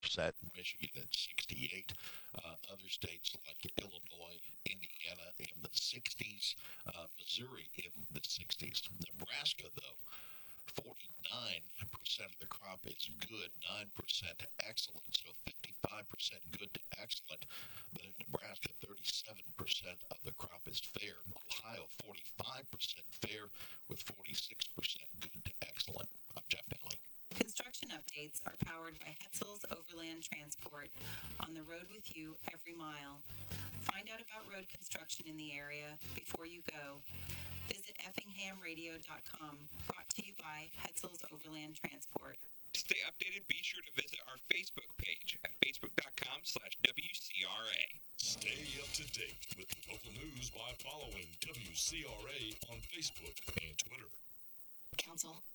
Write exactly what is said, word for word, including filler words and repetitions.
percent, Michigan at sixty-eight. Uh, other states like Illinois, Indiana in the sixties, uh, Missouri in the sixties. Nebraska, though, forty-nine percent of the crop is good, nine percent excellent, so fifty-five percent good to excellent. But in Nebraska, thirty-seven percent of the crop is fair. Ohio, forty-five percent fair with forty-six percent good to excellent. I'm Jeff Daly. Construction updates are powered by Hetzel's Overland Transport, on the road with you every mile. Find out about road construction in the area before you go. Visit effingham radio dot com, brought to you by Hetzel's Overland Transport. To stay updated, be sure to visit our Facebook page at facebook.com slash WCRA. Stay up to date with the local news by following W C R A on Facebook and Twitter. Council,